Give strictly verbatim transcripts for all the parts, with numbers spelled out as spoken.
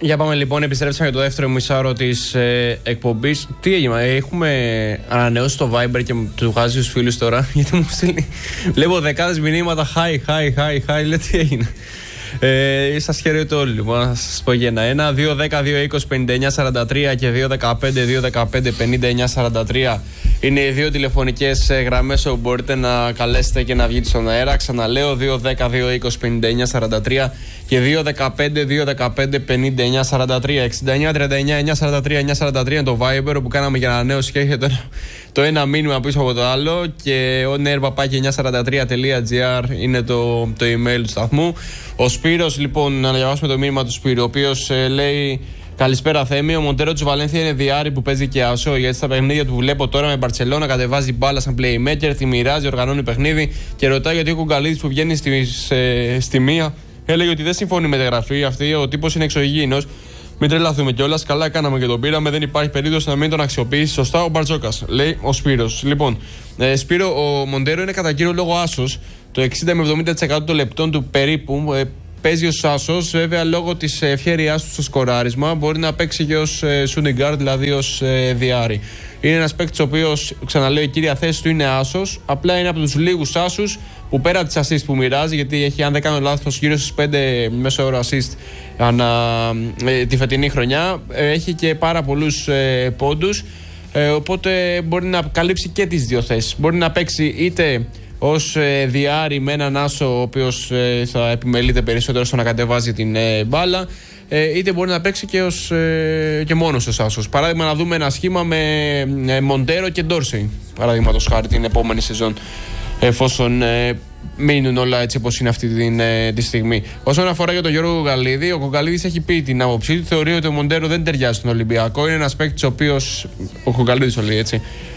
Για πάμε λοιπόν, επιστρέψαμε για το δεύτερο μισάωρο της ε, εκπομπής. Τι έγινε, έχουμε ανανεώσει το Viber και του βγάζει τους φίλους τώρα, γιατί μου στείλει. Βλέπω δεκάδες μηνύματα. Hi, hi, hi, hi. Λέει τι έγινε. Ε, σας χαιρετώ όλοι λοιπόν, να σας πω για ένα-ένα. δύο δέκα δύο είκοσι πενήντα εννιά σαράντα τρία και δύο δεκαπέντε δύο δεκαπέντε πενήντα εννιά σαράντα τρία είναι οι δύο τηλεφωνικές γραμμές όπου μπορείτε να καλέσετε και να βγείτε στον αέρα. Ξαναλέω, δύο δέκα δύο είκοσι πενήντα εννιά σαράντα τρία και δύο δεκαπέντε δύο δεκαπέντε πενήντα εννιά σαράντα τρία. εξήντα εννιά τριάντα εννιά εννιά σαράντα τρία εννιά σαράντα τρία είναι το Viber όπου κάναμε για ανανέωση και έχετε το, το ένα μήνυμα πίσω από το άλλο. Και ο νερ παπάκι εννιά σαράντα τρία τελεία τζι άρ είναι το, το email του σταθμού. Ο Σπύρος, λοιπόν, να διαβάσουμε το μήνυμα του Σπύρου, ο οποίος ε, λέει: Καλησπέρα Θέμη. Ο Μοντέρο του Βαλένθια είναι διάρρη που παίζει και άσο. Γιατί στα παιχνίδια του βλέπω τώρα με Μπαρτσελόνα κατεβάζει μπάλα σαν playmaker, τη μοιράζει, οργανώνει παιχνίδι και ρωτάει γιατί ο Κουγκαλίδης που βγαίνει στη, σε, στη μία έλεγε ότι δεν συμφωνεί με τη γραφή αυτή. Ο τύπος είναι εξωγήινος. Μην τρελαθούμε κιόλα. Καλά κάναμε και τον πήραμε. Δεν υπάρχει περίπτωση να μην τον αξιοποιήσει σωστά ο Μπαρτζόκας, λέει ο Σπύρος. Λοιπόν, ε, Σπύρο, ο Μοντέρο είναι κατά κύριο λόγο άσος. Το εξήντα με εβδομήντα τοις εκατό των λεπτών του περίπου ε, παίζει ως άσος. Βέβαια, λόγω της ευχέρειάς του στο σκοράρισμα, μπορεί να παίξει και ως ε, shooting guard, δηλαδή ως ε, διάρρη. Είναι ένας παίκτης ο οποίος, ξαναλέω, η κύρια θέση του είναι άσος. Απλά είναι από τους λίγους άσους που πέρα από τις assist που μοιράζει, γιατί έχει, αν δεν κάνω λάθος, γύρω στις πέντε μέσο όρο assist ανά ε, τη φετινή χρονιά, ε, έχει και πάρα πολλούς ε, πόντους. Ε, οπότε μπορεί να καλύψει και τις δύο θέσεις. Μπορεί να παίξει είτε ως ε, διάρρη με έναν άσο, ο οποίος ε, θα επιμελείται περισσότερο στο να κατεβάζει την ε, μπάλα, ε, είτε μπορεί να παίξει και, ως, ε, και μόνος ως άσος. Παράδειγμα, να δούμε ένα σχήμα με ε, Μοντέρο και Ντόρσεϊ, παραδείγματος χάρη, την επόμενη σεζόν, εφόσον ε, μείνουν όλα έτσι όπως είναι αυτή τη, ε, τη στιγμή. Όσον αφορά για τον Γιώργο Κουγκαλίδη, ο Κουγκαλίδης έχει πει την άποψή του. Θεωρεί ότι ο Μοντέρο δεν ταιριάζει στον Ολυμπιακό. Είναι ένας παίκτης ο οποίος. Ο Κουγκαλίδης το λέει έτσι.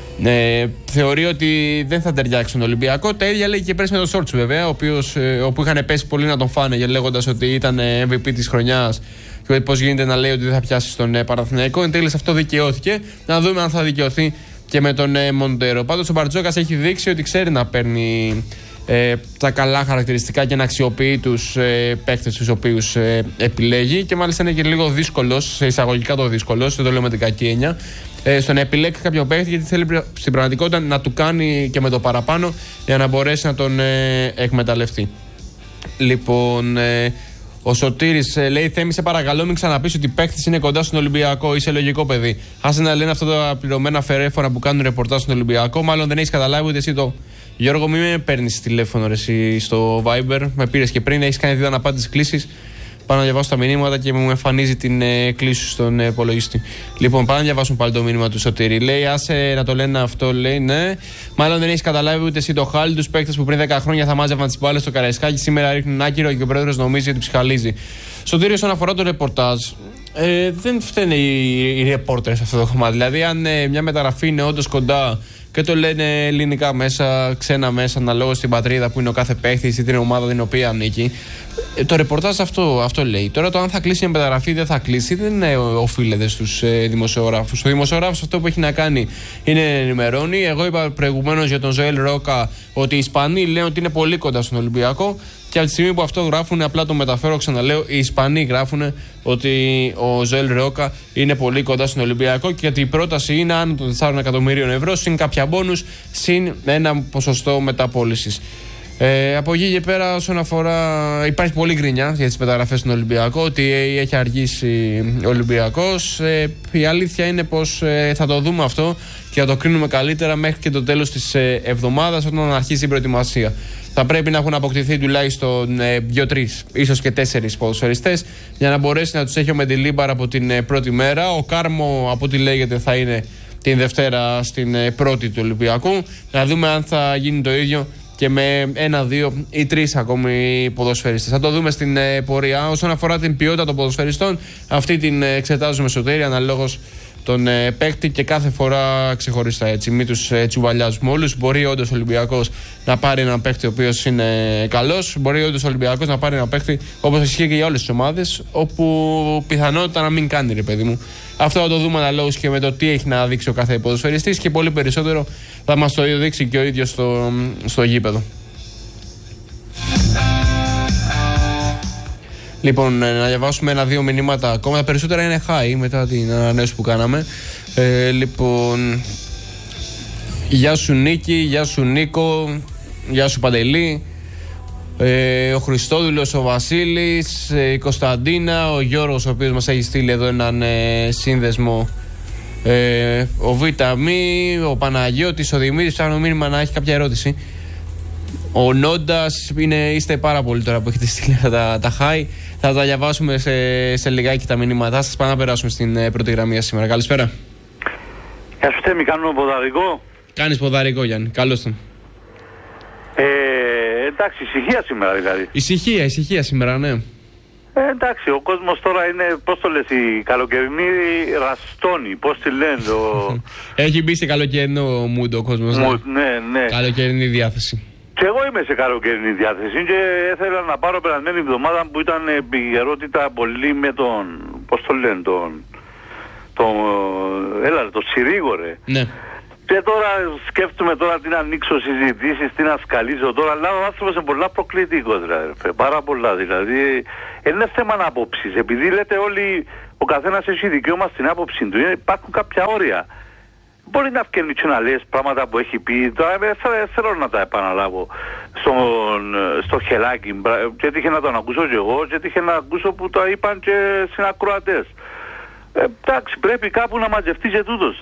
Ε, θεωρεί ότι δεν θα ταιριάξει στον Ολυμπιακό. Τα ίδια λέει και πέρσι με τον Σόρτσου, βέβαια, ο οποίος, ε, όπου είχαν πέσει πολύ να τον φάνε λέγοντας ότι ήταν εμ βι πι της χρονιάς και πώς γίνεται να λέει ότι δεν θα πιάσει στον ε, Παναθηναϊκό. Εν τέλει αυτό δικαιώθηκε. Να δούμε αν θα δικαιωθεί και με τον ε, Μοντέρο. Πάντως ο Μπαρτζόκας έχει δείξει ότι ξέρει να παίρνει ε, τα καλά χαρακτηριστικά και να αξιοποιεί τους ε, παίκτες τους οποίους ε, επιλέγει, και μάλιστα είναι και λίγο δύσκολος, σε εισαγωγικά το δύσκολος, δεν το λέω με την κακή έννοια, ε, στο να επιλέξει κάποιο παίκτη, γιατί θέλει στην πραγματικότητα να του κάνει και με το παραπάνω για να μπορέσει να τον ε, εκμεταλλευτεί. Λοιπόν, ε, ο Σωτήρης ε, λέει: Θέμη, σε παρακαλώ, μην ξαναπείς ότι παίκτης είναι κοντά στον Ολυμπιακό. Είσαι λογικό παιδί. Άσε να λένε αυτά τα πληρωμένα φερέφωνα που κάνουν ρεπορτάζ στον Ολυμπιακό. Μάλλον δεν έχεις καταλάβει ούτε εσύ το. Γιώργο, μην με παίρνεις τηλέφωνο ρε, εσύ στο Viber. Με πήρες και πριν, έχεις κάνει δύο αναπάντητες κλήσεις. Πάω να διαβάσω τα μηνύματα και μου εμφανίζει την ε, κλήση στον ε, υπολογιστή. Λοιπόν, πάω να διαβάσουμε πάλι το μήνυμα του Σωτήρη. Λέει: Άσε να το λένε αυτό, λέει, ναι. Μάλλον δεν έχει καταλάβει ούτε εσύ το χάλι. Τους παίκτες που πριν δέκα χρόνια θα μάζευαν τις μπάλες στο Καραϊσκάκι, σήμερα ρίχνουν άκυρο και ο πρόεδρος νομίζει ότι ψυχαλίζει. Σωτήρη, όσον αφορά το ρεπορτάζ, ε, δεν φταίνε οι, οι ρεπόρτερ σε αυτό το κομμάτι. Δηλαδή, αν ε, μια μεταγραφή είναι όντως κοντά και το λένε ελληνικά μέσα, ξένα μέσα, αναλόγως στην πατρίδα που είναι ο κάθε παίχτης ή την ομάδα την οποία ανήκει, το ρεπορτάζ αυτό, αυτό λέει. Τώρα το αν θα κλείσει μια μεταγραφή ή δεν θα κλείσει δεν ε, οφείλεται στους ε, δημοσιογράφους. Ο δημοσιογράφος αυτό που έχει να κάνει είναι να ενημερώνει. Εγώ είπα προηγουμένως για τον Ζωέλ Ρόκα ότι οι Ισπανοί λένε ότι είναι πολύ κοντά στον Ολυμπιακό. Και από τη στιγμή που αυτό γράφουν, απλά το μεταφέρω, ξαναλέω, οι Ισπανοί γράφουν ότι ο Ζωέλ Ρόκα είναι πολύ κοντά στον Ολυμπιακό και ότι η πρόταση είναι άνω των τεσσάρων εκατομμυρίων ευρώ, συν κάποια μπόνους, συν ένα ποσοστό μεταπώλησης. Ε, από εκεί και πέρα, όσον αφορά. Υπάρχει πολλή γκρινιά για τις μεταγραφές στον Ολυμπιακό, ότι έχει αργήσει ο Ολυμπιακός. Ε, η αλήθεια είναι πως ε, θα το δούμε αυτό και θα το κρίνουμε καλύτερα μέχρι και το τέλος της ε, εβδομάδας, όταν αρχίσει η προετοιμασία. Θα πρέπει να έχουν αποκτηθεί τουλάχιστον ε, δύο-τρεις, ίσως και τέσσερις ποδοσφαιριστές, για να μπορέσει να τους έχει ο Μεντιλίμπαρ από την ε, πρώτη μέρα. Ο Κάρμο, από ό,τι λέγεται, θα είναι την Δευτέρα στην ε, πρώτη του Ολυμπιακού. Να δούμε αν θα γίνει το ίδιο και με ένα, δύο ή τρεις ακόμη ποδοσφαιριστές. Θα το δούμε στην ε, πορεία. Όσον αφορά την ποιότητα των ποδοσφαιριστών, αυτή την ε, εξετάζουμε Σωτήρη, αναλόγως τον ε, παίκτη και κάθε φορά ξεχωριστά, έτσι. Μην τους ε, τσουβαλιάζουμε όλους. Μπορεί όντως ο Ολυμπιακός να πάρει έναν παίκτη ο οποίος είναι καλός. Μπορεί όντως ο Ολυμπιακός να πάρει έναν παίκτη, όπως ισχύει και για όλες τις ομάδες, όπου πιθανότητα να μην κάνει, ρε παιδί μου. Αυτό θα το δούμε αναλόγως και με το τι έχει να δείξει ο κάθε ποδοσφαιριστής, και πολύ περισσότερο θα μας το δείξει και ο ίδιος στο, στο γήπεδο. Λοιπόν, να διαβάσουμε ένα-δύο μηνύματα ακόμα. Τα περισσότερα είναι high μετά την ανανέωση που κάναμε. Ε, λοιπόν, γεια σου Νίκη, γεια σου Νίκο, γεια σου Παντελή. Ε, ο Χριστόδουλος, ο Βασίλης, ε, η Κωνσταντίνα, ο Γιώργος, ο οποίος μας έχει στείλει εδώ έναν ε, σύνδεσμο. Ε, ο Βιταμή, ο Παναγιώτης, ο Δημήτρης, ψάχνω μήνυμα να έχει κάποια ερώτηση. Ο Νόντας, είναι, είστε πάρα πολύ τώρα που έχετε στείλει τα, τα high. Θα τα διαβάσουμε σε, σε λιγάκι τα μηνύματά σας. Πάμε να περάσουμε στην ε, πρώτη γραμμή σήμερα. Καλησπέρα. Γεια σου Θέμη, κάνουμε ποδαρικό. Κάνεις ποδαρικό Γιάννη, καλώς τον. Ε, εντάξει, ησυχία σήμερα δηλαδή. Ησυχία, ησυχία σήμερα, ναι. Ε, εντάξει, ο κόσμος τώρα είναι, πώς το λες, η καλοκαιρινή ραστόνη, πώς τη λένε. Το... Έχει μπει σε καλοκαιρινό mood ο κόσμος. Ναι, ναι, ναι. Καλοκαιρινή διάθεση. Και εγώ είμαι σε καλοκαιρινή διάθεση και ήθελα να πάρω περασμένη εβδομάδα που ήταν επικαιρότητα πολύ με τον, πώς το λένε, τον, τον, έλα, τον Συρίγο ρε. Ναι. Και τώρα σκέφτομαι τώρα τι να ανοίξω συζητήσεις, τι να σκαλίζω τώρα, αλλά ο άνθρωπος είναι πολλά προκλητικός δηλαδή, πάρα πολλά δηλαδή. Είναι θέμα άποψης, επειδή λέτε όλοι, ο καθένας έχει δικαίωμα στην άποψη του, υπάρχουν κάποια όρια. Μπορεί να βγαίνει και να λες πράγματα που έχει πει, τώρα δεν θέλω να τα επαναλάβω στον, στο χελάκι, και έτυχε να τον ακούσω και εγώ, και έτυχε να ακούσω που τα είπαν και συνακροατές. Ε, εντάξει, πρέπει κάπου να μαζευτεί και τούτος.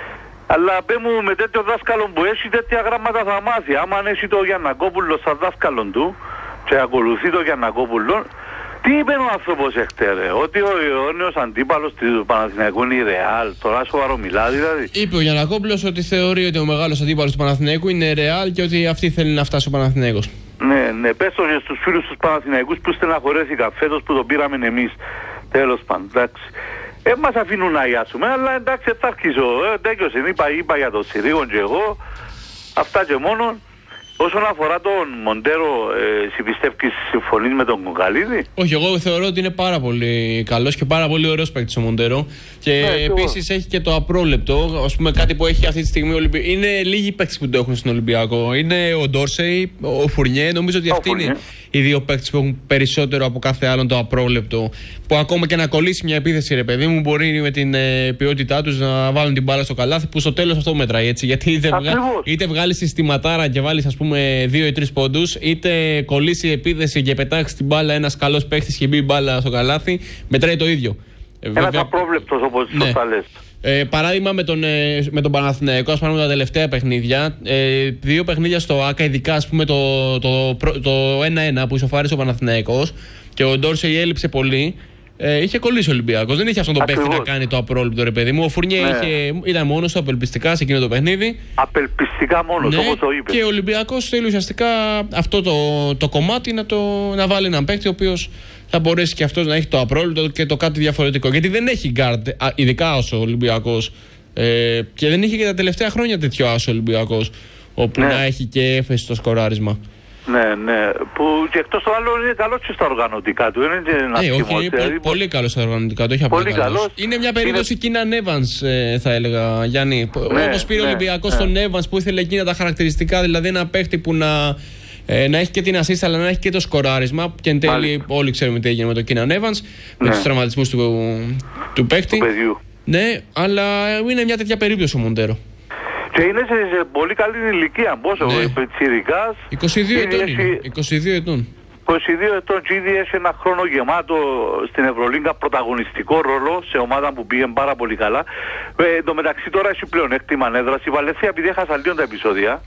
Αλλά πέ μου, με τέτοιο δάσκαλο που έχει, τέτοια γράμματα θα μάθει. Άμα αν έχει το Γιαννακόπουλο σαν δάσκαλο του και ακολουθεί το Γιαννακόπουλο, τι είπε ο άνθρωπος εχθέ, ότι ο αιώνιος αντίπαλος του Παναθηναϊκού είναι η Ρεάλ, τώρα σοβαρό μιλά δηλαδή. Είπε ο Γιαννακόπουλος ότι θεωρεί ότι ο μεγάλος αντίπαλος του Παναθηναϊκού είναι η Ρεάλ και ότι αυτή θέλει να φτάσει ο Παναθηναϊκός. Ναι, ναι, πες το και στους φίλους τους Παναθηναϊκούς που στεναχωρέθηκαν φέτος που το πήραμε εμείς. Τέλος πάντων, εντάξει. Ε, μας αφήνουν να ιάσουμε, αλλά εντάξει, θα αρχίσω. Ε, τέκειωσε, είπα, είπα για τον Συρίγον και εγώ. Αυτά και μόνο. Όσον αφορά τον Μοντέρο, ε, εσύ πιστεύεις συμφωνείς με τον Κοκαλίδη? Όχι, εγώ θεωρώ ότι είναι πάρα πολύ καλός και πάρα πολύ ωραίος παίκτης ο Μοντέρο. Και ναι, επίσης έχει και το απρόλεπτο, ας πούμε κάτι που έχει αυτή τη στιγμή ο Ολυμπιακός. Είναι λίγοι παίκτες που το έχουν στον Ολυμπιακό. Είναι ο Ντόρσεϊ, ο Φουρνιέ. Νομίζω ότι αυτοί είναι οι δύο παίκτες που έχουν περισσότερο από κάθε άλλον το απρόβλεπτο. Που ακόμα και να κολλήσει μια επίθεση, ρε παιδί μου, μπορεί με την ε, ποιότητά τους να βάλουν την μπάλα στο καλάθι, που στο τέλος αυτό μετράει έτσι. Γιατί είτε, βγα... είτε βγάλει συστηματάρα και βάλει, ας πούμε, δύο ή τρεις πόντους, είτε κολλήσει η επίθεση και πετάξει την μπάλα ένας καλός παίκτης και μπει η μπάλα στο καλάθι, μετράει το ίδιο. Ένας Βέβαια... απρόβλεπτος, όπως ναι. σωστά λες. Ε, παράδειγμα με τον, ε, με τον Παναθηναϊκό, ας πούμε τα τελευταία παιχνίδια, ε, δύο παιχνίδια στο ΆΚΑ, ειδικά ας πούμε το, το, το, το ένα ένα που ισοφάρισε ο Παναθηναϊκός και ο Ντόρσεϊ έλειψε πολύ, ε, είχε κολλήσει ο Ολυμπιακός. Δεν είχε αυτόν τον παίχτη να κάνει το απρόληπτο, ρε παιδί μου. Ο Φουρνιέ ναι. είχε, ήταν μόνος του απελπιστικά σε εκείνο το παιχνίδι. Απελπιστικά μόνος, ναι, όπως το είπε. Και ο Ολυμπιακός θέλει ουσιαστικά αυτό το, το κομμάτι να, το, να βάλει έναν παίχτη ο οποίος θα μπορέσει και αυτός να έχει το απρόλυτο και το κάτι διαφορετικό. Γιατί δεν έχει γκάρντ, ειδικά ως ο Ολυμπιακός. Ε, και δεν είχε και τα τελευταία χρόνια τέτοιο άσο ο Ολυμπιακός, όπου ναι. να έχει και έφεση στο σκοράρισμα. Ναι, ναι. Που και εκτός το άλλο είναι καλός και στα οργανωτικά του. Είναι και ένα ναι, όχι, είναι δηλαδή, πολύ καλός στα οργανωτικά του. Όχι πολύ καλός. καλός. Είναι μια περίπτωση είναι... Keenan Evans, ε, θα έλεγα, Γιάννη. Ναι, όπως πήρε ο ναι, Ολυμπιακός ναι. τον Evans που ήθελε εκείνα τα χαρακτηριστικά, δηλαδή ένα παίχτη που να. Ε, να έχει και την assist αλλά να έχει και το σκοράρισμα. Και εν τέλει Μάλιστα. όλοι ξέρουμε τι έγινε με τον Keenan Evans, ναι. με τους τραυματισμούς του, του παίκτη. Του παιδιού. Ναι, αλλά είναι μια τέτοια περίπτωση ο Μοντέρο. Και είναι σε, σε πολύ καλή ηλικία. Πόσο, ναι. Πιτσιρικάς. είκοσι δύο ετών έχει... είναι. είκοσι δύο ετών. είκοσι δύο ετών και ήδη έχει ένα χρόνο γεμάτο στην Ευρωλίγκα πρωταγωνιστικό ρόλο σε ομάδα που πήγε πάρα πολύ καλά. Ε, εν τω μεταξύ τώρα έχει πλεονέκτημα έδραση. Η Βαλένθια, επειδή έχασα λίγο τα επεισόδια.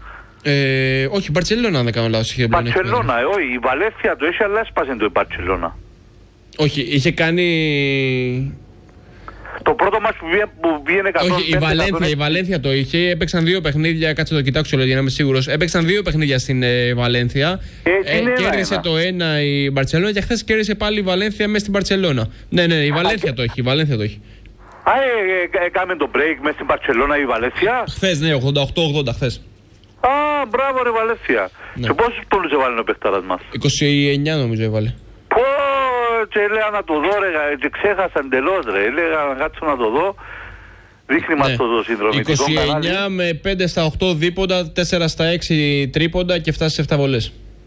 Ε, όχι, η Μπαρτσελώνα, αν δεν κάνω λάθος. Η Μπαρτσελώνα, ε, όχι, η Βαλένθια το έχει, αλλά έσπασε το η Μπαρτσελώνα. Όχι, είχε κάνει. Το πρώτο μας που βγήκε, που βγήκε εκατό. Όχι, η Βαλένθια, η Βαλένθια το είχε. Έπαιξαν δύο παιχνίδια. Κάτσε το κοιτάξω για να είμαι σίγουρος. Έπαιξαν δύο παιχνίδια στην ε, Βαλένθια. Ε, ε, κέρδισε το ένα η Μπαρτσελώνα και χθες κέρδισε πάλι η Βαλένθια μέσα στην Μπαρτσελώνα. Ναι, ναι, η Βαλένθια το έχει. Η Βαλένθια το έχει. Α, ε, ε, έκαμε το break μέσα στην Μπαρτσελώνα η Βαλένθια. Χθες, ναι, ογδόντα οκτώ ογδόντα χθες. Α, μπράβο ρε Βαλένθια. Ναι. Και πόσους πόντους έβαλε ο παιχτάρας μας? είκοσι εννιά νομίζω έβαλε. Πω, και έλεγα να το δω ρε, και ξέχασα εντελώς ρε. Έλεγα να κάτσω να το δω. Δείχνει μας ναι. το συνδρομητικό είκοσι εννιά κανάλι. Με πέντε στα οκτώ δίποντα, τέσσερα στα έξι τρίποντα και φτάσει σε επτά βολές.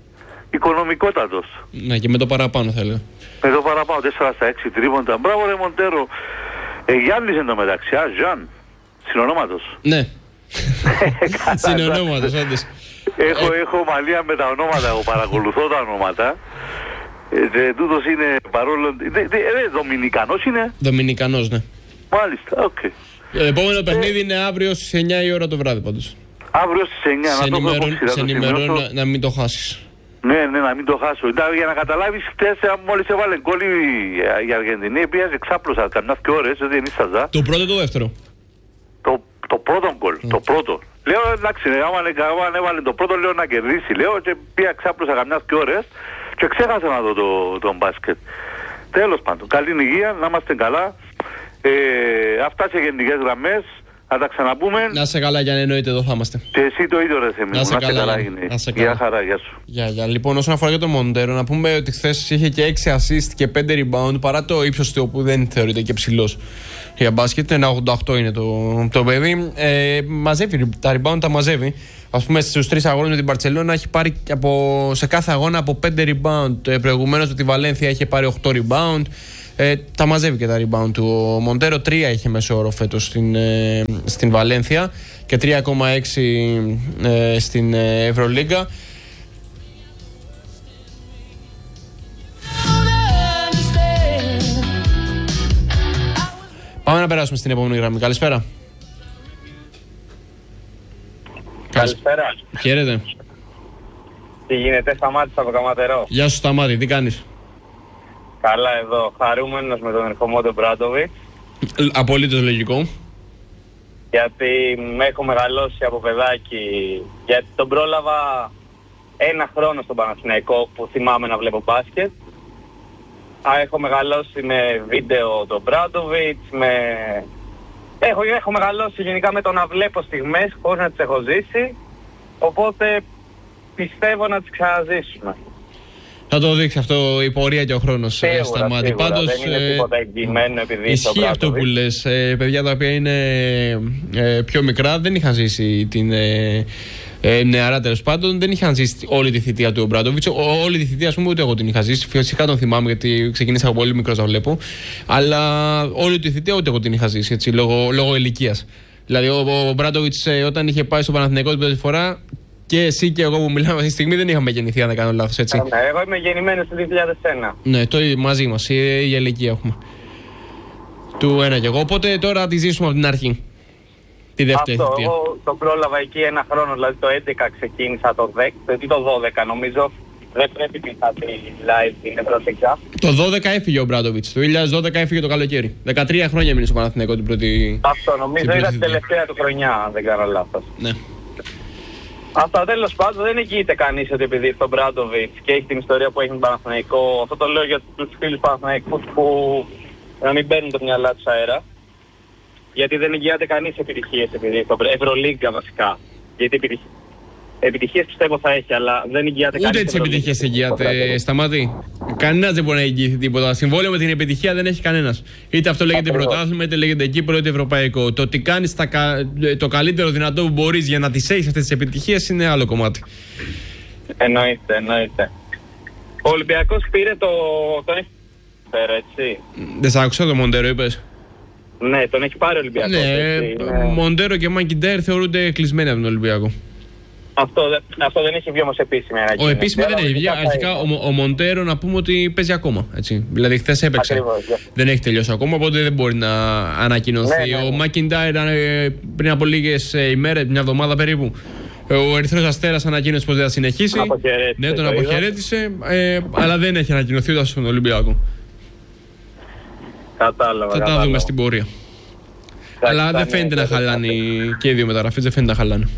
οικονομικότατος. Ναι, και με το παραπάνω θα έλεγα. Με το παραπάνω, τέσσερα στα έξι τρίποντα. Μπράβο ρε Μοντέρο. Ε, Γιάννης εν τω μεταξύ, α, Ζαν. Συνονόματος. Ναι. Συνονόματος, όντως. Έχω, έχω μαλλία με τα ονόματα, εγώ παρακολουθώ τα ονόματα. Ε, τούτος είναι παρόλο... Δε, δε, ε, Δομινικανός είναι. Δομινικανός, ναι. Μάλιστα, οκ. Okay. Το επόμενο παιχνίδι ε, είναι αύριο στις εννιά η ώρα το βράδυ πάντως. Αύριο στις εννιά, σε να το έχω Σε ενημερώνω να, να μην το χάσεις. Ναι, ναι, να μην το χάσω. Για να καταλάβεις, χτες μόλις έβαλε γκολ η Αργεντινή, πήγαζε ξάπλωσα καμιά και ώρες, δεν ήσαζα. Το πρώτο ή το δεύτερο? Το, το πρώτο γκολ, mm. το πρώτο. Λέω εντάξει, άμα έβαλε το πρώτο λέω να κερδίσει, λέω και πήγα ξάπλωσα καμιά και ώρες και ξέχασα να δω το, το μπάσκετ. Τέλος πάντων, καλή υγεία, να είμαστε καλά. Ε, αυτά σε γενικές γραμμές. Να τα ξαναπούμε. Να σε καλά, Γιάννη, εννοείται εδώ θα είμαστε. Και εσύ το ίδιο ρε Θέμη. Να σε καλά, καλά. Γεια χαρά, γεια σου. Γεια, γεια. Λοιπόν, όσον αφορά για τον Μοντέρο, να πούμε ότι χθες είχε και έξι assist και πέντε rebound, παρά το ύψος του που δεν θεωρείται και ψηλός για μπάσκετ. Ένα ογδόντα οκτώ είναι το, το παιδί. Ε, μαζεύει, τα rebound τα μαζεύει. Ας πούμε στους τρεις αγώνες με την Μπαρτσελόνα έχει πάρει από, σε κάθε αγώνα από πέντε rebound. Ε, προηγουμένως με τη Βαλένθια είχε πάρει οκτώ rebound. Ε, τα μαζεύει και τα rebound του. Ο Μοντέρο τρία είχε μέσο όρο φέτος στην, ε, στην Βαλένθια και τρία κόμμα έξι ε, στην ε, Ευρωλίγκα. Πάμε να περάσουμε στην επόμενη γραμμή. Καλησπέρα. Καλησπέρα. Χαίρετε. Τι γίνεται, Σταμάτης από Καματερό. Γεια σου Σταμάτη, τι κάνεις? Καλά εδώ, χαρούμενος με τον ερχομό του Μπράντοβιτς. Απολύτως λογικό. Γιατί με έχω μεγαλώσει από παιδάκι, γιατί τον πρόλαβα ένα χρόνο στον Παναθηναϊκό που θυμάμαι να βλέπω μπάσκετ. Έχω μεγαλώσει με βίντεο τον Μπράντοβιτς, με... Έχω, έχω μεγαλώσει γενικά με το να βλέπω στιγμές χωρίς να τις έχω ζήσει, οπότε πιστεύω να τις ξαναζήσουμε. Θα το δείξει αυτό η πορεία και ο χρόνος στα μάτια. Πάντως, δεν είναι τίποτα εγγυημένο επειδή ισχύει αυτό που λες. Ε, παιδιά τα οποία είναι ε, πιο μικρά δεν είχαν ζήσει την ε, ε, νεαρά τέλος πάντων, δεν είχαν ζήσει όλη τη θητεία του Ομπράντοβιτς. Όλη τη θητεία, ας πούμε, ούτε εγώ την είχα ζήσει. Φυσικά τον θυμάμαι γιατί ξεκίνησα από πολύ μικρός να βλέπω. Αλλά όλη τη θητεία ούτε εγώ την είχα ζήσει έτσι, λόγω, λόγω ηλικίας. Δηλαδή, ο, ο Ομπράντοβιτς ε, όταν είχε πάει στο Παναθηναϊκό την πρώτη φορά. Και εσύ και εγώ που μιλάμε αυτή τη στιγμή δεν είχαμε γεννηθεί, αν δεν κάνω λάθος, έτσι. Ναι, εγώ είμαι γεννημένος το δύο χιλιάδες ένα. Ναι, το μαζί μας, η, η ηλικία έχουμε. Του ένα και εγώ. Οπότε τώρα τη ζήσουμε από την αρχή. Τη δεύτερη Αυτό, θητεία. εγώ το πρόλαβα εκεί ένα χρόνο, δηλαδή το έντεκα ξεκίνησα το δέκα, το δώδεκα νομίζω. Δεν πρέπει να τη live την Ευρωλίγκα. Το δώδεκα έφυγε ο Μπράντοβιτς. Το δύο χιλιάδες δώδεκα έφυγε το καλοκαίρι. δεκατρία χρόνια μείνει στο Παναθηναϊκό την πρώτη. Αυτό νομίζω ήταν την τελευταία του χρονιά, αν δεν κάνω λάθος. Ναι. Αυτά τέλος πάντων δεν εγγυείται κανείς ότι επειδή ήρθε ο Μπράντοβιτς και έχει την ιστορία που έχει με τον Παναθηναϊκό. Αυτό το λέω για τους φίλους Παναθηναϊκούς που να μην παίρνουν το μυαλά τους αέρα. Γιατί δεν εγγυάται κανείς επιτυχίες επειδή ήρθε ο Ευρωλίγκα βασικά. Γιατί επιτυχίες, επιτυχίες πιστεύω θα έχει, αλλά δεν εγγυάται κανείς. Ούτε τις επιτυχίες εγγυάται, Σταμάτη. Κανένας δεν μπορεί να εγγυηθεί τίποτα. Συμβόλαιο με την επιτυχία δεν έχει κανένας. Είτε αυτό λέγεται πρωτάθλημα, είτε λέγεται κύπρο, είτε ευρωπαϊκό. Το ότι κάνεις το καλύτερο δυνατό που μπορείς για να τις έχεις αυτές τις επιτυχίες είναι άλλο κομμάτι. Εννοείται, εννοείται. Ο Ολυμπιακός πήρε το. Τον έχει πέρα, έτσι. Δεν σ' άκουσα το Μοντέρο, είπες. Ναι, τον έχει πάρει ο Ολυμπιακός. Ναι, έτσι, ναι. Μοντέρο και Μακιντέρ θεωρούνται κλεισμένοι από τον Ολυμπιακό. Αυτό, αυτό δεν έχει βγει όμως επίσημη ανακοίνωση. Ο επίσημη δεν έχει βγει. Αρχικά ο, ο Μοντέρο να πούμε ότι παίζει ακόμα. Έτσι. Δηλαδή χθες έπαιξε. Ακριβώς, yeah. Δεν έχει τελειώσει ακόμα, οπότε δεν μπορεί να ανακοινωθεί. Ναι, ναι, ναι. Ο Μακιντάρ πριν από λίγες ημέρες, μια εβδομάδα περίπου. Ο Ερυθρός Αστέρας ανακοίνωσε πως δεν θα συνεχίσει. Ναι, τον αποχαιρέτησε. Ε, αλλά δεν έχει ανακοινωθεί ούτε στον Ολυμπιακό. Κατάλαβα. Θα τα δούμε στην πορεία. Αλλά δεν φαίνεται να χαλάνε και οι δύο μεταγραφές, δεν φαίνεται να χαλάνε.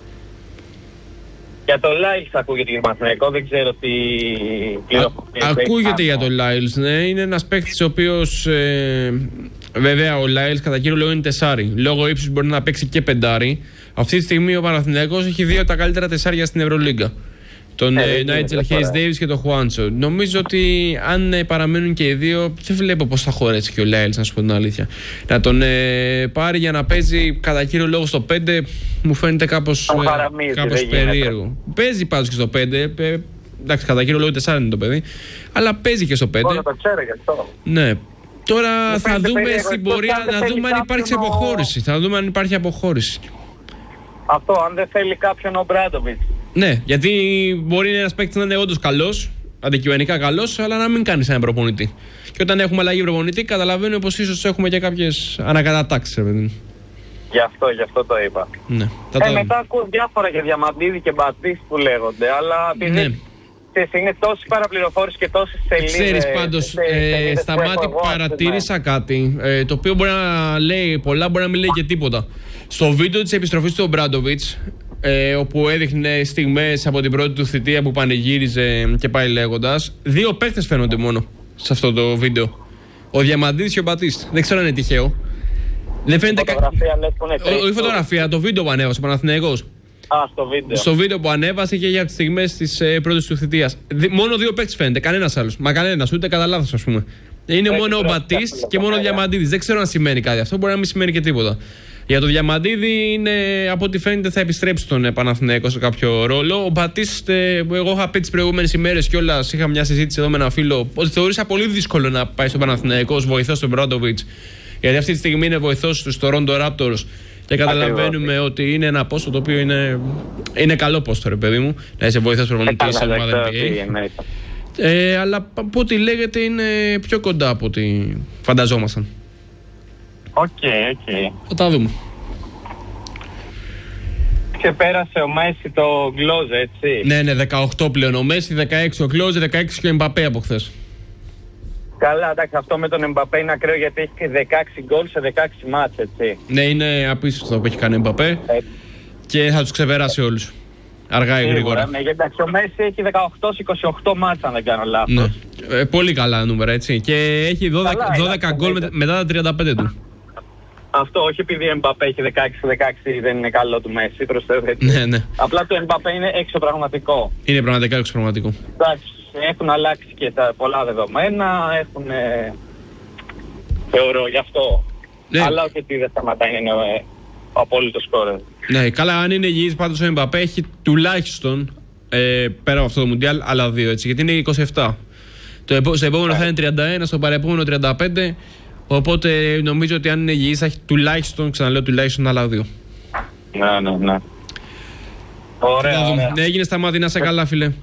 Για το Λάιλς ακούγεται για Παναθηναϊκό, δεν ξέρω τι πληροφορίες. Ακούγεται για το Λάιλς, ναι. Είναι ένας παίκτης ο οποίος. Ε, βέβαια, ο Λάιλς κατά κύριο λόγο είναι τεσάρι. Λόγω ύψους μπορεί να παίξει και πεντάρι. Αυτή τη στιγμή ο Παναθηναϊκός έχει δύο τα καλύτερα τεσσάρια στην Ευρωλίγκα. Τον Νάιτζελ Χέις Ντέιβις και τον Χουάντσο. Νομίζω ότι αν ε, παραμένουν και οι δύο, δεν βλέπω πώς θα χωρέσει και ο Λάιλς, να σου πω την αλήθεια. Να τον ε, πάρει για να παίζει κατά κύριο λόγο στο πέντε μου φαίνεται κάπως, ε, κάπως περίεργο. Παίζει πάντως και στο πέντε. Ε, Εντάξει, κατά κύριο λόγο τεσσάρων είναι το παιδί. Αλλά παίζει και στο πέντε. Όλα το ξέρω γι' αυτό. Ναι. Τώρα Μου θα φαίνεται δούμε περίεργο, στην πορεία αν δεν να θέλει δούμε αν υπάρξει κάποιον ο- αποχώρηση. Θα δούμε αν υπάρχει αποχώρηση. Αυτό, αν δεν θέλει κάποιον ο Μπράντοβιτς. Ναι, γιατί μπορεί ένα παίκτη να είναι όντως καλός, αντικειμενικά καλός, αλλά να μην κάνει έναν προπονητή. Και όταν έχουμε αλλαγή προπονητή, καταλαβαίνουμε πως ίσως έχουμε και κάποιες ανακατατάξεις, ρε παιδί μου. Γι' αυτό, γι' αυτό το είπα. Ναι, θα Ε, το... μετά ακούω διάφορα για Διαμαντίδη και Μπατίστη που λέγονται, αλλά επειδή Ναι. ξέρεις, είναι τόση παραπληροφόρηση και τόσες σελίδες. Ξέρεις πάντως, σε- ε, σελίδες στα που έχω μάτια εγώ, παρατήρησα κάτι, ε, το οποίο μπορεί να λέει πολλά, μπορεί να μην λέει και τίποτα. Στο βίντεο της επιστροφής του Ομπράντοβιτς, ε, όπου έδειχνε στιγμές από την πρώτη του θητεία που πανηγύριζε και πάει λέγοντας, δύο παίκτες φαίνονται μόνο σε αυτό το βίντεο. Ο Διαμαντίδης και ο Μπατίστ. Δεν ξέρω αν είναι τυχαίο. Δεν φαίνεται κα... Φωτογραφία λες που είναι Ό- Όχι τρεις. φωτογραφία, το βίντεο που ανέβασε ο Παναθηναϊκός. Α, στο βίντεο. Στο βίντεο που ανέβασε και για τις στιγμές της ε, πρώτης του θητείας. Δι- μόνο δύο παίκτες φαίνεται, κανένας άλλος. Μα κανένας, ούτε κατά λάθος, ας πούμε. Είναι Έχει μόνο ο τρεις Μπατίστ κάποιες και μόνο ο λεπτομέρειες. Διαμαντίδης. Δεν ξέρω αν σημαίνει κάτι αυτό, μπορεί να μην σημαίνει και τίποτα. Για το Διαμαντίδη είναι, από ό,τι φαίνεται, θα επιστρέψει στον ε, Παναθηναϊκό σε κάποιο ρόλο. Ο Μπατίστ, ε, που εγώ είχα πει τις προηγούμενες ημέρες κιόλας, είχα μια συζήτηση εδώ με ένα φίλο, ότι θεωρήσα πολύ δύσκολο να πάει στον Παναθηναϊκό ως βοηθός του Μπράντοβιτς. Γιατί αυτή τη στιγμή είναι βοηθός του στο Toronto Raptors. Και καταλαβαίνουμε ότι είναι ένα πόστο το οποίο είναι, είναι καλό πόστο, ρε παιδί μου. Να είσαι βοηθός προπονητής σε ομάδα N B A. Ε, αλλά από ό,τι λέγεται είναι πιο κοντά από ό,τι φανταζόμασταν. Οκ, οκ. Θα τα δούμε. Ξεπέρασε ο Μέση το Γκλόζε, έτσι. Ναι, ναι, δεκαοκτώ πλέον ο Μέση, δεκαέξι ο Κλόζε, δεκαέξι και ο Εμπαπέ από χθες. Καλά, εντάξει, αυτό με τον Εμπαπέ είναι ακραίο γιατί έχει και δεκαέξι γκολ σε δεκαέξι μάτς, έτσι. Ναι, είναι απίστευτο που έχει κάνει ο Εμπαπέ Ε, και θα τους ξεπεράσει όλους. Αργά ή γρήγορα. Ναι, γιατί εντάξει, ο Μέση έχει δεκαοκτώ σε είκοσι οκτώ μάτς, αν δεν κάνω λάθος. Ναι. Ε, πολύ καλά νούμερα, έτσι. Και έχει δώδεκα, Καλά, δώδεκα εντάξει, γκολ ναι. με- μετά τα τριάντα πέντε του. Αυτό όχι επειδή ο Εμπαπέ έχει δεκαέξι σε δεκαέξι δεν είναι καλό του Μέση, προς Θεού, έτσι. Ναι, ναι. Απλά το Εμπαπέ είναι εξωπραγματικό. Είναι πραγματικά εξωπραγματικό. Εντάξει, έχουν αλλάξει και τα πολλά δεδομένα, έχουν. Ε, θεωρώ γι' αυτό. Ναι. Αλλά όχι ότι δεν σταματάει να είναι ε, ο απόλυτος σκόρερ. Ναι, καλά, αν είναι υγιής πάντως ο Εμπαπέ έχει τουλάχιστον ε, πέρα από αυτό το Μουντιάλ άλλα δύο, έτσι, γιατί είναι είκοσι επτά. Το επό, στο επόμενο θα είναι τριάντα ένα, στο παρεπόμενο τριάντα πέντε. Οπότε νομίζω ότι αν είναι υγιής θα έχει τουλάχιστον, ξαναλέω τουλάχιστον άλλα δύο. Ναι, ναι, ναι. Ωραία, Θα δούμε. ωραία. Ναι, έγινε στα μάτια, να σε καλά, φίλε.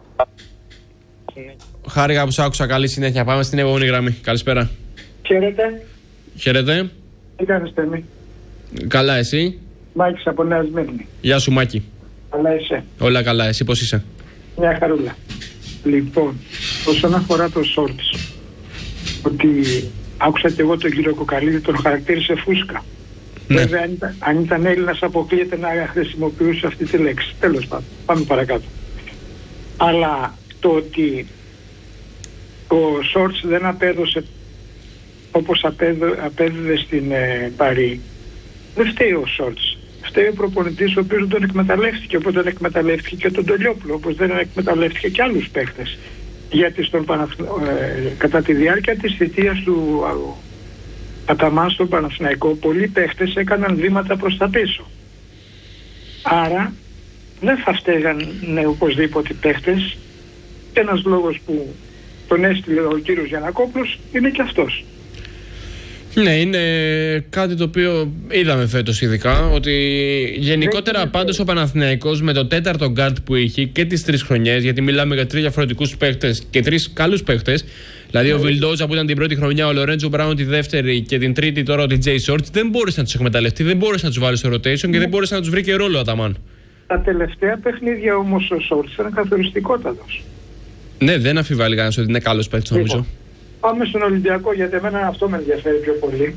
Χάρηκα που σ' άκουσα, καλή συνέχεια. Πάμε στην επόμενη γραμμή. Καλησπέρα. Χαίρετε. Χαίρετε. Τι κάνεις, Τέμι? Καλά, εσύ. Μάκης από Νέα Σμύρνη. Γεια σου, Μάκη. Αλλά είσαι. Όλα καλά, εσύ πώς είσαι? Μια χαρούλα. Λοιπόν, όσον αφορά το Shorts, ότι άκουσα και εγώ τον κύριο Κοκαλίδη, τον χαρακτήρισε φούσκα. Ναι. Βέβαια, αν ήταν, αν ήταν Έλληνας αποκλείεται να χρησιμοποιούσε αυτή τη λέξη. Τέλος πάντων, πάμε παρακάτω. Αλλά το ότι ο Shorts δεν απέδωσε όπως απέδω, απέδιδε στην ε, Παρί, δεν φταίει ο Shorts. Φταίει ο προπονητής ο οποίος δεν τον εκμεταλλεύτηκε, όπως δεν εκμεταλλεύτηκε και τον Τολιόπουλο, όπως δεν εκμεταλλεύτηκε και άλλους παίχτες. Γιατί στον Παναθ... ε, κατά τη διάρκεια της θητείας του Αταμάν στον Παναθηναϊκό, πολλοί παίχτες έκαναν βήματα προς τα πίσω. Άρα δεν θα φταίγανε οπωσδήποτε παίχτες. Ένας λόγος που τον έστειλε ο κύριος Γιαννακόπουλος είναι και αυτός. Ναι, είναι κάτι το οποίο είδαμε φέτος ειδικά, ότι γενικότερα πάντως ο Παναθηναϊκός με το τέταρτο γκάρτ που είχε και τις τρεις χρονιές, γιατί μιλάμε για τρεις διαφορετικούς παίχτες και τρεις καλούς παίχτες, δηλαδή ο Βιλντόζα που ήταν την πρώτη χρονιά, ο Λορέντζο Μπράουν τη δεύτερη και την τρίτη τώρα ο ντι τζέι Shorts, δεν μπόρεσε να τους εκμεταλλευτεί, δεν μπόρεσε να τους βάλει στο rotation και δεν μπόρεσε να τους βρει και ρόλο ο Αταμάν. Τα τελευταία παιχνίδια όμως ο Shorts ήταν καθοριστικότατος. Ναι, δεν αμφιβάλλει κανένας ότι είναι καλός παίχτης, νομίζω. Λοιπόν, πάμε στον Ολυμπιακό, γιατί εμένα αυτό με ενδιαφέρει πιο πολύ.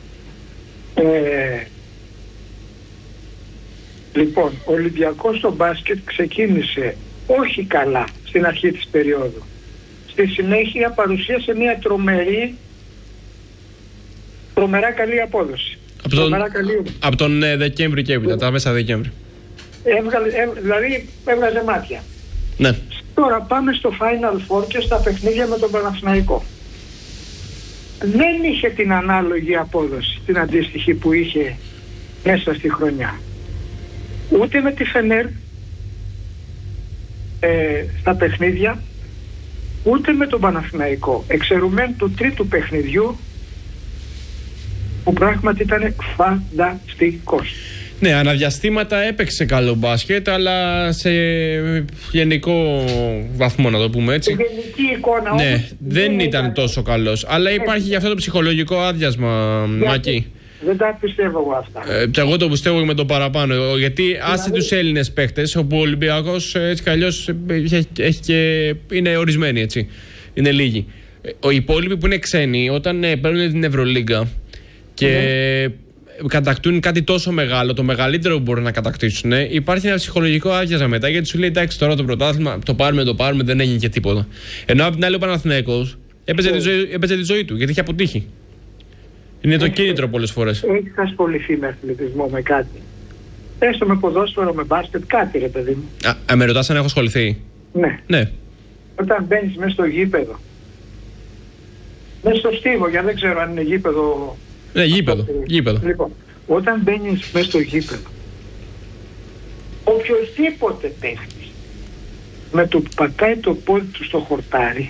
Ε, λοιπόν, ο Ολυμπιακός στο μπάσκετ ξεκίνησε όχι καλά στην αρχή της περίοδου. Στη συνέχεια παρουσίασε μια τρομερή, τρομερά καλή απόδοση. Από τον, Τρομερά καλή. από τον ε, Δεκέμβρη και έπειτα, τα μέσα Δεκέμβρη. Έβγαλε, έβ, δηλαδή έβγαζε μάτια. Ναι. Τώρα πάμε στο Final Four και στα παιχνίδια με τον Παναθηναϊκό. Δεν είχε την ανάλογη απόδοση, την αντίστοιχη που είχε μέσα στη χρονιά. Ούτε με τη Φενέρ, ε, στα παιχνίδια, ούτε με τον Παναθηναϊκό, εξαιρουμένου του τρίτου παιχνιδιού, που πράγματι ήταν φανταστικός. Ναι, αναδιαστήματα έπαιξε καλό μπάσκετ, αλλά σε γενικό βαθμό, να το πούμε έτσι. Σε γενική εικόνα, ναι, όμως, δεν, δεν ήταν, ήταν τόσο καλός. Αλλά υπάρχει γι' αυτό το ψυχολογικό άδειασμα, Μάκη. Δεν τα πιστεύω εγώ αυτά. Ε, και εγώ το πιστεύω με το παραπάνω. Γιατί δηλαδή, άσε τους Έλληνες παίχτες, όπου ο Ολυμπιακός έτσι κι αλλιώς έχει, έχει και είναι ορισμένοι, έτσι. Είναι λίγοι. Οι υπόλοιποι που είναι ξένοι, όταν ε, παίρνουν την Ευρωλίγκα και mm. κατακτούν κάτι τόσο μεγάλο, το μεγαλύτερο που μπορούν να κατακτήσουν, ε, υπάρχει ένα ψυχολογικό άδειασμα μετά, γιατί σου λέει εντάξει, τώρα το πρωτάθλημα το πάρουμε, το πάρουμε, δεν έγινε και τίποτα. Ενώ απ' την άλλη ο Παναθηναϊκός έπαιζε, mm. τη, ζωή, έπαιζε τη ζωή του, γιατί είχε αποτύχει. Είναι το κίνητρο πολλές φορές. Έχει ασχοληθεί με αθλητισμό, με κάτι. Έστω με ποδόσφαιρο, με μπάσκετ, κάτι ρε παιδί μου. Α, α με ρωτάς αν έχω ασχοληθεί. Ναι. ναι. Όταν μπαίνεις μέσα στο γήπεδο, μέσα στο στίβο, για δεν ξέρω αν είναι γήπεδο. Ναι, γήπεδο. γήπεδο. Λοιπόν, όταν μπαίνεις μέσα στο γήπεδο, οποιοσδήποτε παίχτης με το που πατάει το πόδι του στο χορτάρι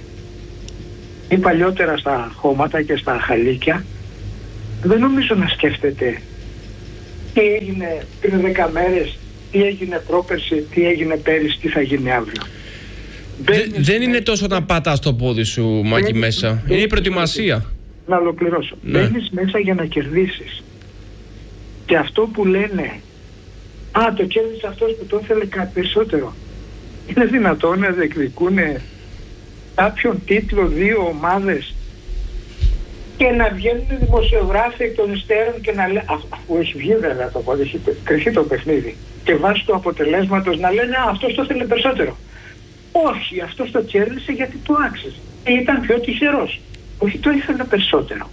ή παλιότερα στα χώματα και στα χαλίκια, δεν νομίζω να σκέφτεται τι έγινε πριν δέκα μέρες, τι έγινε πρόπερση, τι έγινε πέρυσι, τι θα γίνει αύριο. Δε, δεν είναι τόσο να πατάς το πόδι σου, Μάκη, μέσα. Είναι η προετοιμασία. Να ολοκληρώσω. Ναι. Μπαίνεις μέσα για να κερδίσεις. Και αυτό που λένε, α, το κέρδισε αυτός που το ήθελε κάτι περισσότερο. Είναι δυνατόν να διεκδικούν κάποιον τίτλο δύο ομάδες και να βγαίνουν δημοσιογράφοι εκ των υστέρων και να λένε, αφού έχει βγει βέβαια το πόδι, έχει κρυφτεί το παιχνίδι, και βάσει του αποτελέσματος να λένε, α, αυτός το ήθελε περισσότερο. Όχι, αυτός το κέρδισε γιατί το άξιζε. Ήταν πιο τυχερός. Όχι, το ήθελε περισσότερο.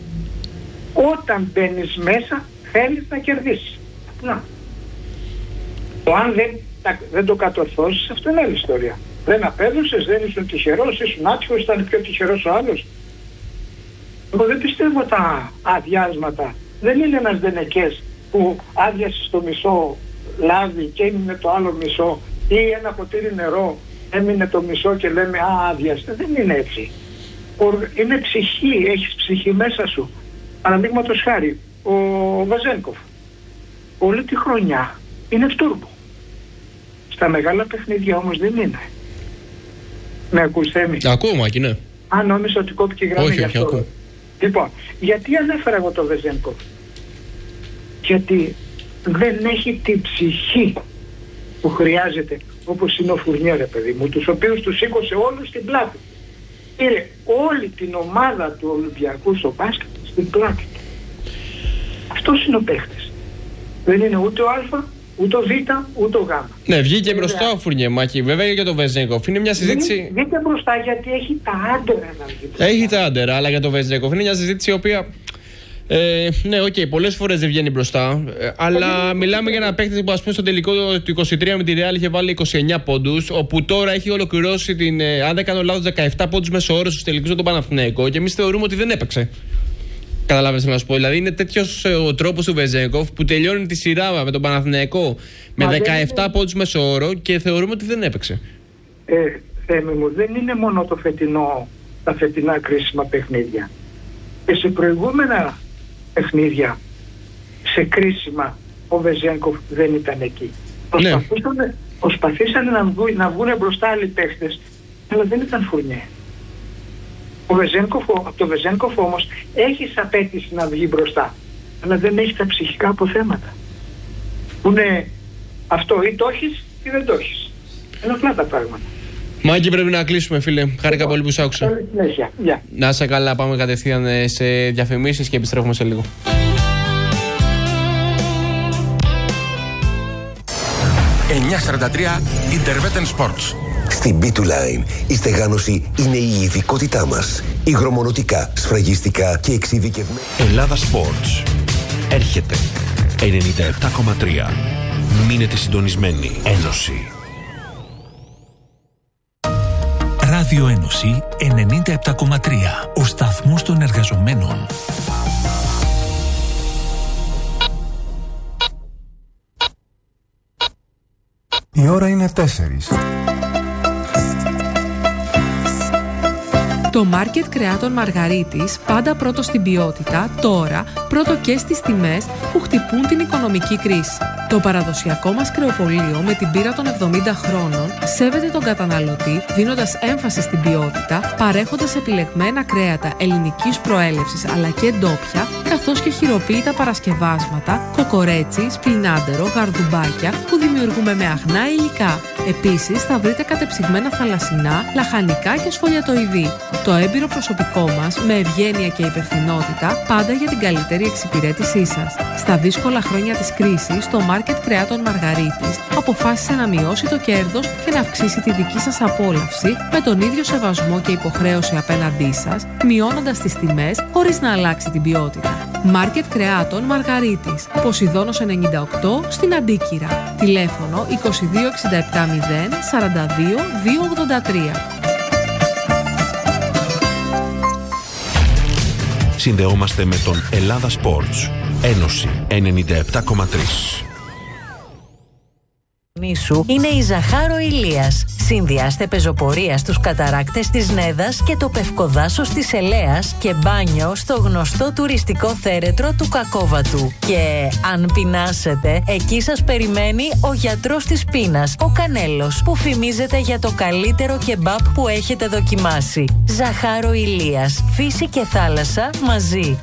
Όταν μπαίνεις μέσα, θέλεις να κερδίσεις. Να. Το αν δεν, δεν το κατορθώσεις, αυτό είναι άλλη ιστορία. Δεν απέδωσες, δεν ήσουν τυχερός, ήσουν άτυχος, ήταν πιο τυχερός ο άλλος. Εγώ δεν πιστεύω τα αδειάσματα. Δεν είναι ένας δενεκές που άδειασε το μισό λάδι και έμεινε το άλλο μισό, ή ένα ποτήρι νερό έμεινε το μισό και λέμε α, άδειασε. Δεν είναι έτσι. Είναι ψυχή, έχεις ψυχή μέσα σου. Παραδείγματος χάρη, ο Βεζένκοφ όλη τη χρονιά είναι φτούρμπο. Στα μεγάλα παιχνίδια όμως δεν είναι. Με ακούς, Θέμη? Ακόμα και ναι. Αν νόμιζα ότι κόπηκε η γραμμή. Όχι, όχι, ακούω. Λοιπόν, γιατί ανέφερα εγώ το Βεζένκοφ? Γιατί δεν έχει την ψυχή που χρειάζεται, όπως είναι ο Φουρνιέ, ρε παιδί μου, τους οποίους τους σήκωσε όλους στην πλάτη. Πήρε όλη την ομάδα του Ολυμπιακού στο μπάσκετ στην πλάτη του. Αυτός είναι ο παίχτης. Δεν είναι ούτε ο Α, ούτε ο Β, ούτε ο Γ. Ναι, βγήκε μπροστά ο Φουρνιέ, Μάκη. Βέβαια για το Βεζένκοφ είναι μια συζήτηση. Βγήκε μπροστά γιατί έχει τα άντερα να βγει μπροστά. Έχει τα άντερα, αλλά για το Βεζένκοφ είναι μια συζήτηση η οποία. Ε, ναι, οκ, okay, πολλές φορές δεν βγαίνει μπροστά. Ε, αλλά μιλάμε για ένα παίκτη που, ας πούμε, στο τελικό του είκοσι τρία με τη Real είχε βάλει είκοσι εννιά πόντους, όπου τώρα έχει ολοκληρώσει την, ε, αν δεν κάνω λάθος, δεκαεπτά πόντους μέσο όρο στους τελικούς με τον Παναθηναϊκό, και εμείς θεωρούμε ότι δεν έπαιξε. Καταλάβες τι να σου πω? Δηλαδή είναι τέτοιος ε, ο τρόπος του Βεζένκοφ που τελειώνει τη σειρά με τον Παναθηναϊκό με Μα δεκαεπτά είναι... πόντους μέσο όρο και θεωρούμε ότι δεν έπαιξε. Ε, Θέμη μου, δεν είναι μόνο το φετινό, τα φετινά κρίσιμα παιχνίδια. Και σε προηγούμενα παιχνίδια, σε κρίσιμα, ο Βεζένκοφ δεν ήταν εκεί. Προσπαθήσανε, ναι. προσπαθήσανε να, βγουν, να βγουν μπροστά άλλοι παίχτες, αλλά δεν ήταν Φουρνιέ. Ο Βεζένκοφ, από το Βεζένκοφ όμως έχει απέτηση να βγει μπροστά, αλλά δεν έχει τα ψυχικά αποθέματα. Που είναι αυτό, ή το έχεις ή δεν το έχεις. Είναι απλά τα πράγματα. Μάκη, πρέπει να κλείσουμε, φίλε. Χάρηκα πολύ που σ' άκουσα. Yeah. Να είσαι καλά, πάμε κατευθείαν σε διαφημίσεις και επιστρέφουμε σε λίγο. εννιακόσια σαράντα τρία Interveten Sports. Στην μπι του Line η στεγάνωση είναι η ειδικότητά μας. Υγρομονωτικά, σφραγιστικά και εξειδικευμένα. Ελλάδα Sports. Έρχεται. ενενήντα επτά κόμμα τρία. Μείνετε συντονισμένοι. Ένωση. Ράδιο Ένωση ενενήντα επτά κόμμα τρία. Ο σταθμός των εργαζομένων. Η ώρα είναι τέσσερις. Το μάρκετ κρεάτων Μαργαρίτης, πάντα πρώτο στην ποιότητα, τώρα πρώτο και στις τιμές που χτυπούν την οικονομική κρίση. Το παραδοσιακό μας κρεοπωλείο με την πείρα των εβδομήντα χρόνων σέβεται τον καταναλωτή, δίνοντας έμφαση στην ποιότητα, παρέχοντας επιλεγμένα κρέατα ελληνικής προέλευσης αλλά και ντόπια, καθώς και χειροποίητα παρασκευάσματα, κοκορέτσι, σπινάντερο, γαρδουμπάκια που δημιουργούμε με αγνά υλικά. Επίσης θα βρείτε κατεψυγμένα θαλασσινά, λαχανικά και σφολιατοειδή. Το έμπειρο προσωπικό μας, με ευγένεια και υπευθυνότητα, πάντα για την καλύτερη εξυπηρέτησή σας. Στα δύσκολα χρόνια της κρίσης, το μάρκετ κρεάτων Μαργαρίτης αποφάσισε να μειώσει το κέρδος και να αυξήσει τη δική σας απόλαυση με τον ίδιο σεβασμό και υποχρέωση απέναντί σας, μειώνοντας τις τιμές χωρίς να αλλάξει την ποιότητα. Μάρκετ κρεάτων Μαργαρίτης, Ποσειδώνος ενενήντα οκτώ στην Αντίκυρα. Τηλέφωνο είκοσι δύο εξήντα επτά μηδέν σαράντα δύο διακόσια ογδόντα τρία. Συνδεόμαστε με τον Ελλάδα Sports. Ένωση ενενήντα επτά κόμμα τρία. Νήσου είναι η Ζαχάρο Ηλίας. Συνδυάστε πεζοπορία στους καταράκτες της Νέδας και το πευκοδάσος της Ελέας και μπάνιο στο γνωστό τουριστικό θέρετρο του Κακόβατου. Και αν πεινάσετε, εκεί σας περιμένει ο γιατρός της πείνας, ο Κανέλος, που φημίζεται για το καλύτερο κεμπάπ που έχετε δοκιμάσει. Ζαχάρο Ηλίας, φύση και θάλασσα μαζί.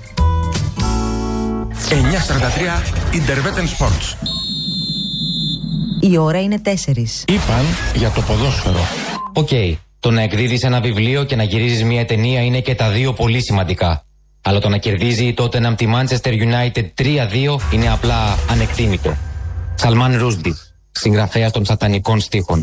εννιά σαράντα τρία Interveten Sports. Η ώρα είναι τέσσερις. Είπαν για το ποδόσφαιρο. Οκ. Okay. Το να εκδίδεις ένα βιβλίο και να γυρίζεις μια ταινία είναι και τα δύο πολύ σημαντικά. Αλλά το να κερδίζει η Tottenham τη Manchester United τρία δύο είναι απλά ανεκτήμητο. Σαλμάν Ρούσντι, συγγραφέας των σατανικών στίχων.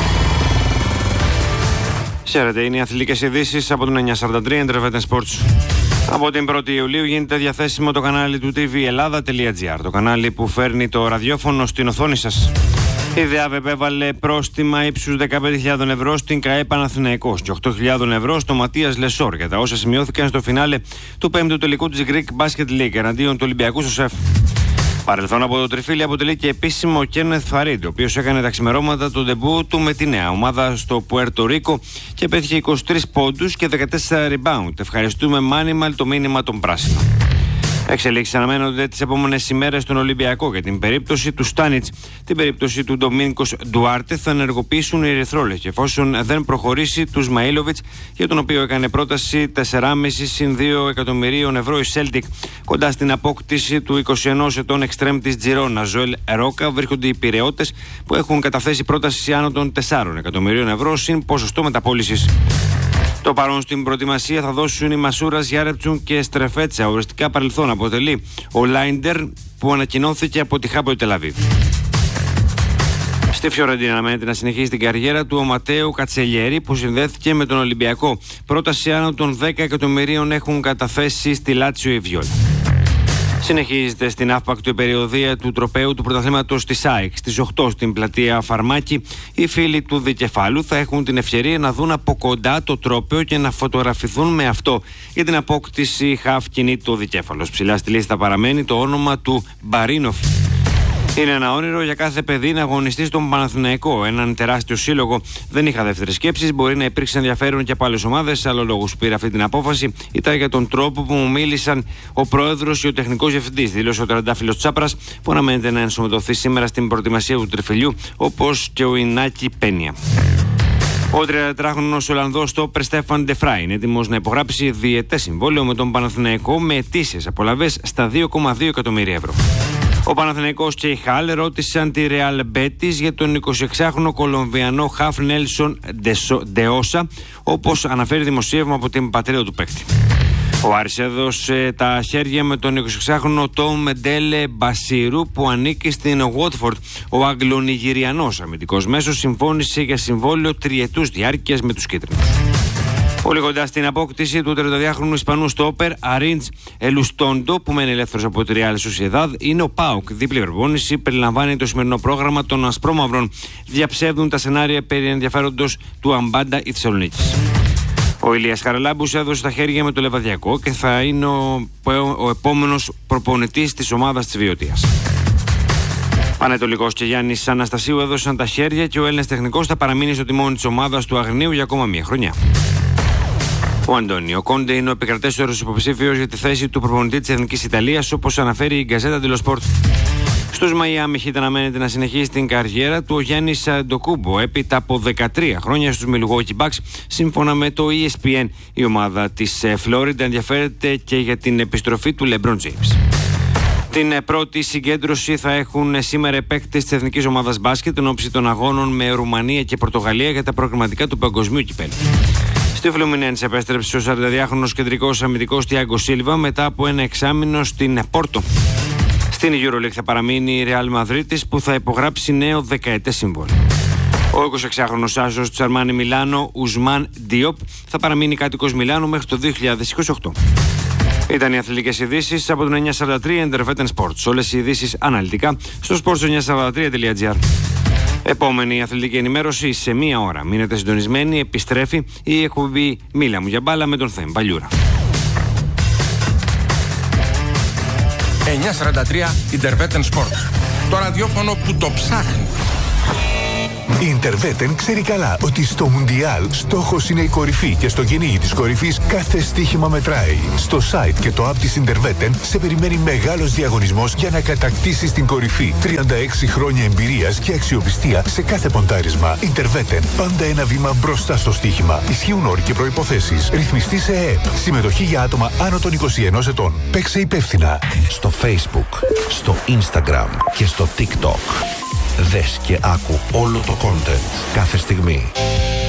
Χαίρετε, είναι οι αθλητικές ειδήσεις από τον εννιά σαράντα τρία Interveten Sports. Από την πρώτη Ιουλίου γίνεται διαθέσιμο το κανάλι του τι βι Ελλάδα τελεία τζι άρ, το κανάλι που φέρνει το ραδιόφωνο στην οθόνη σας. Η ΔΕΑΒ επέβαλε πρόστιμα ύψους δεκαπέντε χιλιάδες ευρώ στην ΚΑΕ Παναθηναϊκός και οκτώ χιλιάδες ευρώ στο Ματίας Λεσόρ για τα όσα σημειώθηκαν στο φινάλε του πέμπτου τελικού της Greek Basket League εναντίον του Ολυμπιακού στο ΣΕΦ. Παρελθόν από το τριφύλι αποτελεί και επίσημο ο Κένεθ Φαρίντ, ο οποίος έκανε τα ξημερώματα το ντεμπού του με τη νέα ομάδα στο Πουέρτο Ρίκο και πέτυχε είκοσι τρεις πόντους και δεκατέσσερα rebound. Ευχαριστούμε Μάνιμαλ, το μήνυμα των πράσινων. Εξελίξεις αναμένονται τις επόμενες ημέρες στον Ολυμπιακό για την περίπτωση του Στάνιτς. Την περίπτωση του Ντομίνικος Ντουάρτε θα ενεργοποιήσουν οι ερυθρόλευκοι εφόσον δεν προχωρήσει του Σμαΐλοβιτς, για τον οποίο έκανε πρόταση τέσσερα κόμμα πέντε συν δύο εκατομμυρίων ευρώ η Celtic. Κοντά στην απόκτηση του είκοσι ενός ετών εξτρέμ της Τζιρόνα Ζωέλ Ρόκα βρίσκονται οι Πειραιώτες που έχουν καταθέσει πρόταση άνω των τεσσάρων εκατομμυρίων ευρώ συν ποσοστό μεταπώλησης. Το παρόν στην προετοιμασία θα δώσουν οι Μασούρας, Γιάρεπτσουν και Στρεφέτσα. Οριστικά παρελθόν αποτελεί ο Λάιντερ που ανακοινώθηκε από τη Χάπολη Τελαβίβ. Στη Φιωρεντίνα αναμένεται να συνεχίσει την καριέρα του ο Ματέο Κατσελιέρη που συνδέθηκε με τον Ολυμπιακό. Πρόταση άνω των δέκα εκατομμυρίων έχουν καταθέσει στη Λάτσιο η Βιόλα. Συνεχίζεται στην αύπακτο περιοδία του τροπαίου του πρωταθλήματος της ΑΕΚ. Στις οκτώ στην πλατεία Φαρμάκη, οι φίλοι του Δικεφάλου θα έχουν την ευκαιρία να δουν από κοντά το τρόπαιο και να φωτογραφηθούν με αυτό για την απόκτηση χαφ κινήτου Δικέφαλος. Ψηλά στη λίστα παραμένει το όνομα του Μπαρίνοφ. Είναι ένα όνειρο για κάθε παιδί να αγωνιστεί στον Παναθηναϊκό, έναν τεράστιο σύλλογο. Δεν είχα δεύτερες σκέψεις. Μπορεί να υπήρξε ενδιαφέρον και από άλλες ομάδες. Άλλο λόγο που πήρα αυτή την απόφαση ήταν για τον τρόπο που μου μίλησαν ο πρόεδρος και ο τεχνικός διευθυντής, δήλωσε ο τριαντάφυλλος Τσάπρας, που αναμένεται να ενσωματωθεί σήμερα στην προετοιμασία του τριφυλιού, όπως και ο Ινάκη Πένια. Ο τριαντάχρονος Ολλανδός στόπερ Στέφαν Ντεφράι είναι έτοιμος να υπογράψει διετές συμβόλαιο με τον Παναθηναϊκό με ετήσιες απολαβές στα δύο κόμμα δύο εκατομμύρια ευρώ. Ο Παναθηναϊκός και η Χάλ ρώτησαν τη Ρεάλ Μπέτις για τον εικοσιεξάχρονο Κολομβιανό χαφ Νέλσον Ντεόσα, όπως αναφέρει δημοσίευμα από την πατρίδα του παίκτη. Ο Άρης έδωσε τα χέρια με τον εικοσιεξάχρονο Τόμ Μεντέλε Μπασίρου που ανήκει στην Watford. Ο Αγγλονιγηριανός αμυντικός μέσος συμφώνησε για συμβόλαιο τριετούς διάρκειας με τους κίτρινους. Πολύ κοντά στην απόκτηση του τριανταδυάχρονου Ισπανού στόπερ Αρίντς Ελουστόντο, που μένει ελεύθερος από τη Real Sociedad, είναι ο ΠΑΟΚ. Δίπλη προπόνηση περιλαμβάνει το σημερινό πρόγραμμα των Ασπρόμαυρων. Διαψεύδουν τα σενάρια περί ενδιαφέροντος του Αμπάντα η Θεσσαλονίκης. Ο Ηλίας Χαραλάμπους έδωσε τα χέρια με το Λεβαδιακό και θα είναι ο, ο επόμενος προπονητής της ομάδας της Βιωτίας. Πανετολικός και Γιάννης Αναστασίου έδωσαν τα χέρια και ο Έλληνας τεχνικός θα παραμείνει στο τιμόνι της ομάδας του Αγρινίου για ακόμα μία χρονιά. Ο Αντώνιο Κόντε είναι ο επικρατέστερος υποψήφιος για τη θέση του προπονητή της Εθνικής Ιταλίας, όπως αναφέρει η Γκαζέτα ντελο Σπορτ. Στους Μαϊάμι Χιτ αναμένεται να συνεχίσει την καριέρα του ο Γιάννης Αντοκούμπο έπειτα από δεκατρία χρόνια στους Milwaukee Bucks. Σύμφωνα με το ι ες πι εν, η ομάδα της Φλόριντα ενδιαφέρεται και για την επιστροφή του LeBron James. Την πρώτη συγκέντρωση θα έχουν σήμερα οι παίκτες της Εθνικής Ομάδας Μπάσκετ εν ώψη των αγώνων με Ρουμανία και Πορτογαλία για τα προκριματικά του Παγκοσμίου Κυπέλλου. Στη Φλουμινένσε επέστρεψε ο σαρανταδυάχρονος κεντρικός αμυντικός Τιάγκο Σίλβα μετά από ένα εξάμηνο στην Πόρτο. Στην EuroLeague θα παραμείνει η Real Madrid που θα υπογράψει νέο δεκαετές συμβόλαιο. Ο εικοσιεξάχρονος άσος του Αρμάνι Μιλάνο, Ουσμάν Διόπ, θα παραμείνει κάτοικος Μιλάνου μέχρι το δύο χιλιάδες είκοσι οκτώ. Ήταν οι αθλητικές ειδήσεις από τον εννιακόσια σαράντα τρία Intervetten Sports. Όλες οι ειδήσεις αναλυτικά στο σπορτ εννιακόσια σαράντα τρία τελεία τζι άρ. Επόμενη αθλητική ενημέρωση σε μία ώρα. Μείνετε συντονισμένοι, επιστρέφει η εκπομπή Μίλα μου για μπάλα με τον Θέμ Παλιούρα. εννιακόσια σαράντα τρία Intervetten Sports. Το ραδιόφωνο που το ψάχνει. Η Intervetten ξέρει καλά ότι στο Μουντιάλ στόχος είναι η κορυφή και στο κυνήγι της κορυφής κάθε στοίχημα μετράει. Στο site και το app της Intervetten σε περιμένει μεγάλος διαγωνισμός για να κατακτήσεις την κορυφή. τριάντα έξι χρόνια εμπειρίας και αξιοπιστία σε κάθε ποντάρισμα. Intervetten, πάντα ένα βήμα μπροστά στο στοίχημα. Ισχύουν όροι και προϋποθέσεις. Ρυθμιστή σε ΕΕΠ. Συμμετοχή για άτομα άνω των είκοσι ενός ετών. Παίξε υπεύθυνα. Στο Facebook, στο Instagram και στο TikTok. Δες και άκου όλο το content κάθε στιγμή.